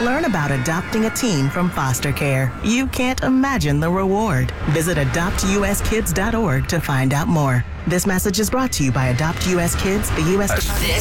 Learn about adopting a teen from foster care. You can't imagine the reward. Visit adoptuskids.org to find out more. This message is brought to you by Adopt US Kids, the U.S. Department.